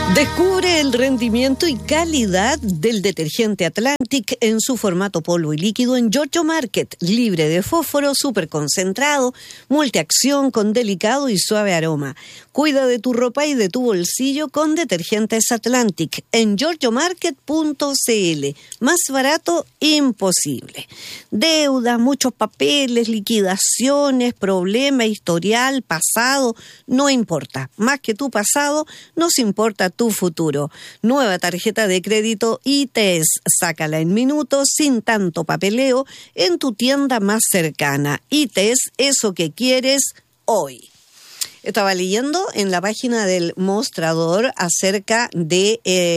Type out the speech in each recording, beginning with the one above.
Descubre el rendimiento y calidad del detergente Atlantic en su formato polvo y líquido en Giorgio Market, libre de fósforo, súper concentrado, multiacción con delicado y suave aroma. Cuida de tu ropa y de tu bolsillo con detergentes Atlantic en giorgiomarket.cl. Más barato, imposible. Deudas, muchos papeles, liquidaciones, problema, historial, pasado, no importa. Más que tu pasado, nos importa tu futuro. Nueva tarjeta de crédito ITES. Sácala en minutos sin tanto papeleo en tu tienda más cercana. ITES, eso que quieres hoy. Estaba leyendo en la página del Mostrador acerca de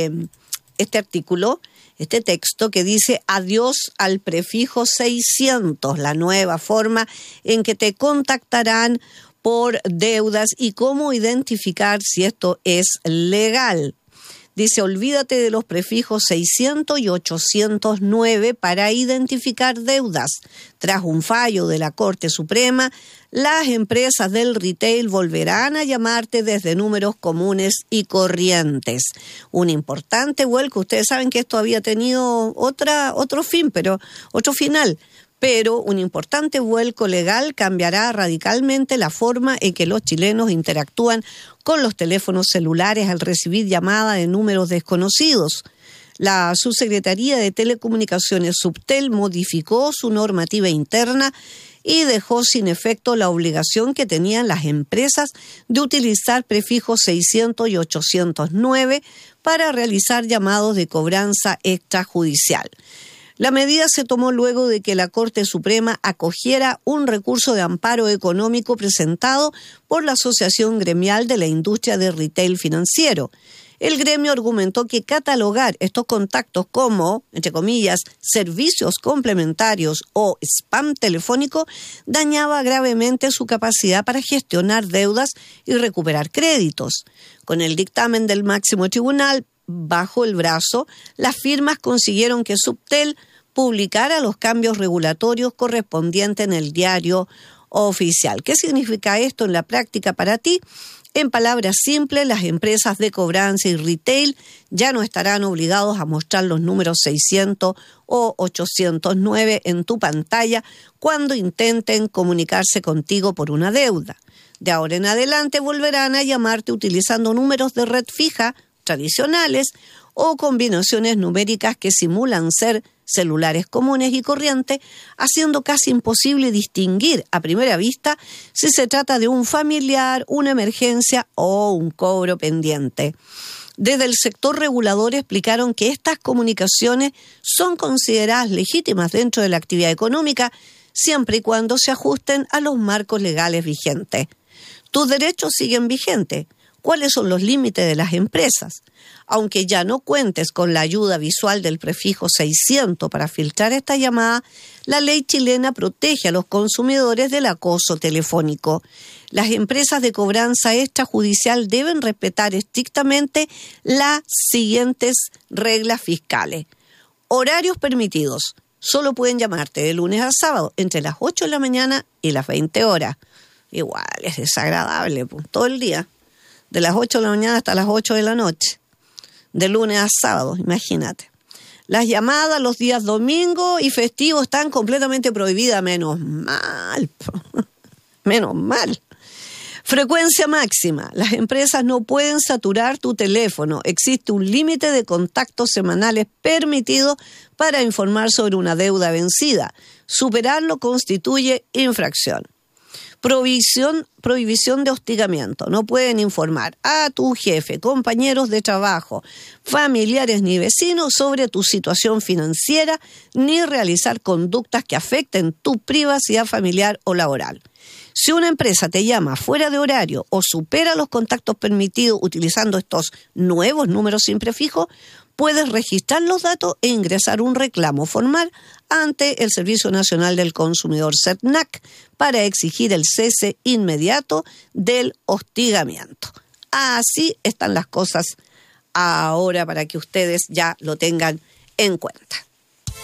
este artículo, este texto que dice adiós al prefijo 600, la nueva forma en que te contactarán por deudas y cómo identificar si esto es legal. Dice, olvídate de los prefijos 600 y 809 para identificar deudas. Tras un fallo de la Corte Suprema, las empresas del retail volverán a llamarte desde números comunes y corrientes. Un importante vuelco. Ustedes saben que esto había tenido otro final. Pero un importante vuelco legal cambiará radicalmente la forma en que los chilenos interactúan con los teléfonos celulares al recibir llamadas de números desconocidos. La Subsecretaría de Telecomunicaciones Subtel modificó su normativa interna y dejó sin efecto la obligación que tenían las empresas de utilizar prefijos 600 y 809 para realizar llamados de cobranza extrajudicial. La medida se tomó luego de que la Corte Suprema acogiera un recurso de amparo económico presentado por la Asociación Gremial de la Industria de Retail Financiero. El gremio argumentó que catalogar estos contactos como, entre comillas, servicios complementarios o spam telefónico dañaba gravemente su capacidad para gestionar deudas y recuperar créditos. Con el dictamen del máximo tribunal bajo el brazo, las firmas consiguieron que Subtel publicara los cambios regulatorios correspondientes en el diario oficial. ¿Qué significa esto en la práctica para ti? En palabras simples, las empresas de cobranza y retail ya no estarán obligados a mostrar los números 600 o 809 en tu pantalla cuando intenten comunicarse contigo por una deuda. De ahora en adelante volverán a llamarte utilizando números de red fija tradicionales o combinaciones numéricas que simulan ser celulares comunes y corrientes, haciendo casi imposible distinguir a primera vista si se trata de un familiar, una emergencia o un cobro pendiente. Desde el sector regulador explicaron que estas comunicaciones son consideradas legítimas dentro de la actividad económica siempre y cuando se ajusten a los marcos legales vigentes. Tus derechos siguen vigentes. ¿Cuáles son los límites de las empresas? Aunque ya no cuentes con la ayuda visual del prefijo 600 para filtrar esta llamada, la ley chilena protege a los consumidores del acoso telefónico. Las empresas de cobranza extrajudicial deben respetar estrictamente las siguientes reglas fiscales. Horarios permitidos. Solo pueden llamarte de lunes a sábado entre las 8 de la mañana y las 20 horas. Igual, es desagradable, pues, todo el día. De las 8 de la mañana hasta las 8 de la noche, de lunes a sábado, imagínate. Las llamadas los días domingo y festivos están completamente prohibidas, menos mal. Frecuencia máxima. Las empresas no pueden saturar tu teléfono. Existe un límite de contactos semanales permitidos para informar sobre una deuda vencida. Superarlo constituye infracción. Prohibición de hostigamiento. No pueden informar a tu jefe, compañeros de trabajo, familiares ni vecinos sobre tu situación financiera, ni realizar conductas que afecten tu privacidad familiar o laboral. Si una empresa te llama fuera de horario o supera los contactos permitidos utilizando estos nuevos números sin prefijo, puedes registrar los datos e ingresar un reclamo formal ante el Servicio Nacional del Consumidor, SERNAC, para exigir el cese inmediato del hostigamiento. Así están las cosas ahora para que ustedes ya lo tengan en cuenta.